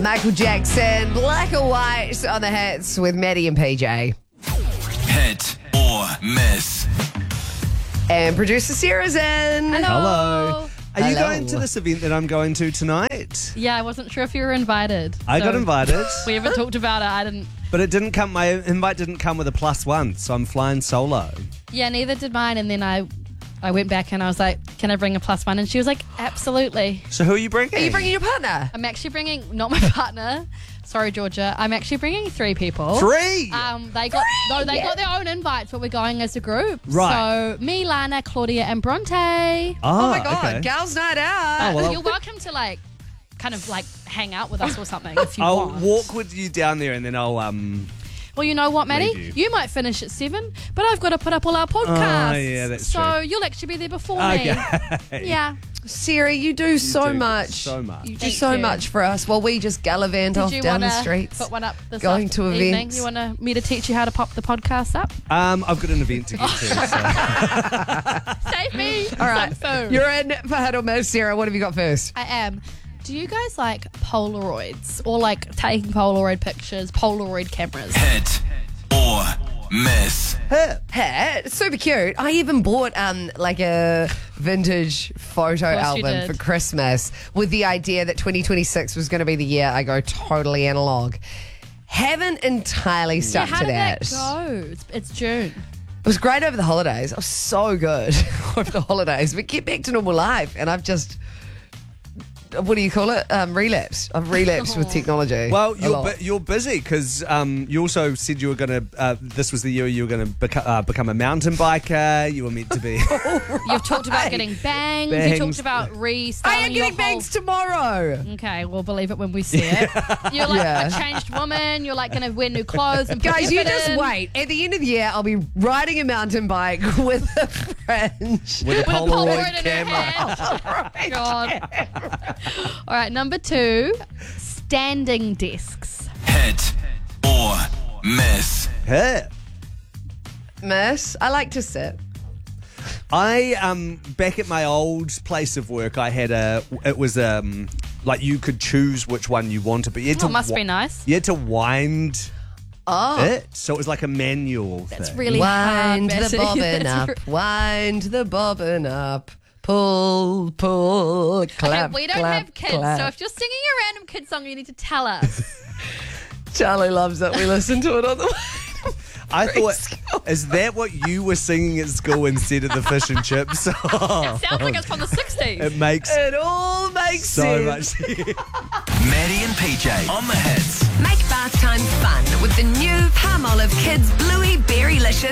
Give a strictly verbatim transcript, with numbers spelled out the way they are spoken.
Michael Jackson, Black or White on the hits with Maddie and P J. Hit or miss. And producer Sarah's in. Hello. Hello. Are you Hello. going to this event that I'm going to tonight? Yeah, I wasn't sure if you were invited. I so got invited, We haven't talked about it. I didn't. but it didn't come. My invite didn't come with a plus one, so I'm flying solo. Yeah, neither did mine. And then I, I went back and I was like, "Can I bring a plus one?" And she was like, "Absolutely." So who are you bringing? Are you bringing your partner? I'm actually bringing not my partner. Sorry, Georgia. I'm actually bringing three people. Three. Um, they got no, they got their own invites, but we're going as a group. Right. So me, Lana, Claudia, and Bronte. oh, Oh my God, okay. girls' night out. Oh, well, You're welcome to like, kind of like hang out with us or something if you I'll want. walk with you down there, and then I'll um. Well, you know what, Maddie? Leave You. you. might finish at seven, but I've got to put up all our podcasts. Oh, yeah, that's so true. you'll actually be there before Okay. me. Yeah. Sarah, you do so do much. so much. You do Thank so you. much for us while we just gallivant Did off you down wanna the streets. put one up this going to evening? events. You want to, me to teach you how to pop the podcast up? Um, I've got an event to get to. So. Save me. All right, Some food. you're in for Hit or Miss. Sarah, what have you got first? I am. Do you guys like Polaroids or like taking Polaroid pictures, Polaroid cameras? Hit or miss. Hit. Hat, it's super cute. I even bought um like a vintage photo Of course you album did. for Christmas with the idea that twenty twenty-six was going to be the year I go totally analog. Haven't entirely Yeah, stuck how to did that. that go? It's, it's June. It was great over the holidays. I was so good over the holidays. But get back to normal life, and I've just, what do you call it? Um, relapsed. I've relapsed with technology. Well, a you're lot. bu- you're busy because um, you also said you were going to. Uh, this was the year you were going to beca- uh, become a mountain biker. You were meant to be. You've talked about getting bangs. You Bangs. talked about I restyling am your getting bangs whole... tomorrow. Okay, we'll believe it when we see it. You're like Yeah. a changed woman. You're like going to wear new clothes. And put Guys, you effort just in. wait. At the end of the year, I'll be riding a mountain bike with a fringe. With a With a Polaroid, Polaroid in her camera. hand. God. All right, number two, standing desks. Hit or miss. Hit. Miss, I like to sit. I um back at my old place of work, I had a. It was um like you could choose which one you wanted, but you had Oh, to. it must wi- be nice. You had to wind Oh. it, so it was like a manual. That's thing. really Wind hard. the Betty. bobbin That's up. re- Wind the bobbin up. Pull, pull, clap, okay, we don't clap, have kids, clap. so if you're singing a random kid song, you need to tell us. Charlie loves it. We listen to it on the way. I thought, is that what you were singing at school instead of the fish and chips? It sounds like it's from the sixties. It makes It all makes so sense. much sense. Maddie and P J on the hits. Make bath time fun with the new Palmolive Kids Bluey Berry Licious